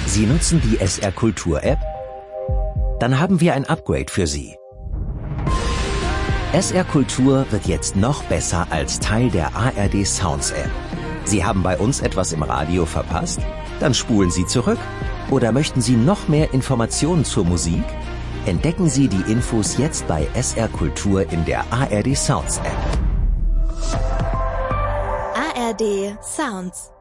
Sie nutzen die SR Kultur App? Dann haben wir ein Upgrade für Sie. SR Kultur wird jetzt noch besser als Teil der ARD Sounds App. Sie haben bei uns etwas im Radio verpasst? Dann spulen Sie zurück. Oder möchten Sie noch mehr Informationen zur Musik? Entdecken Sie die Infos jetzt bei SR Kultur in der ARD Sounds App. ARD Sounds